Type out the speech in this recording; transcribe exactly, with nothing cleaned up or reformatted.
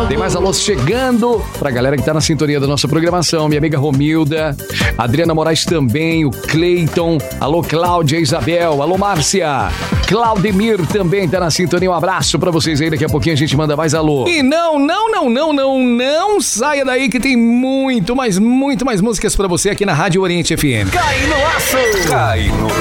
Tem mais alôs chegando pra galera que tá na sintonia da nossa programação. Minha amiga Romilda, Adriana Moraes também, o Cleiton, alô Cláudia, Isabel, alô Márcia, Claudemir também tá na sintonia. Um abraço pra vocês aí, daqui a pouquinho a gente manda mais alô. E não, não, não, não, não, não saia daí que tem muito mais, muito mais músicas pra você aqui na Rádio Oriente F M. Cai no aço! Cai no